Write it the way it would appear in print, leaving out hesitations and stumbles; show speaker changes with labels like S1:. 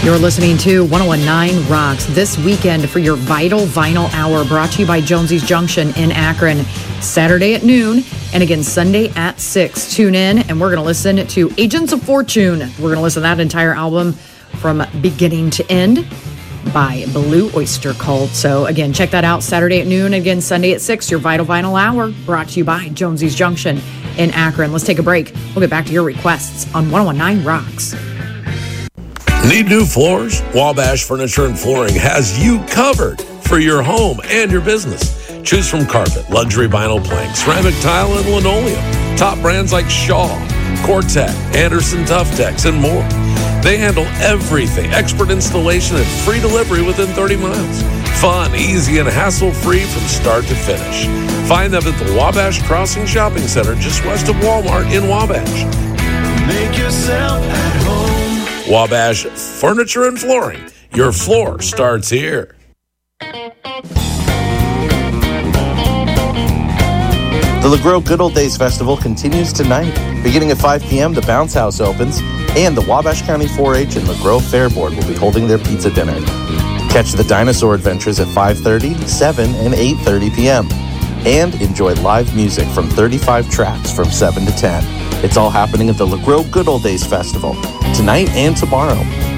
S1: You're listening to 101.9 Rocks this weekend for your Vital Vinyl Hour, brought to you by Jonesy's Junction in Akron, Saturday at noon and again Sunday at 6. Tune in and we're going to listen to Agents of Fortune. We're going to listen to that entire album from beginning to end by Blue Oyster Cult. So again, check that out Saturday at noon, again Sunday at 6, your Vital Vinyl Hour, brought to you by Jonesy's Junction in Akron. Let's take a break. We'll get back to your requests on 101.9 Rocks.
S2: Need new floors? Wabash Furniture and Flooring has you covered for your home and your business. Choose from carpet, luxury vinyl plank, ceramic tile, and linoleum. Top brands like Shaw, Cortec, Anderson Tuftex, and more. They handle everything. Expert installation and free delivery within 30 miles. Fun, easy, and hassle-free from start to finish. Find them at the Wabash Crossing Shopping Center just west of Walmart in Wabash.
S3: Make yourself at home.
S2: Wabash Furniture and Flooring. Your floor starts here.
S4: The LeGros Good Old Days Festival continues tonight. Beginning at 5 p.m., the Bounce House opens, and the Wabash County 4-H and LeGros Fair Board will be holding their pizza dinner. Catch the Dinosaur Adventures at 5:30, 7, and 8:30 p.m. And enjoy live music from 35 tracks from 7 to 10. It's all happening at the LeGros Good Old Days Festival, tonight and tomorrow.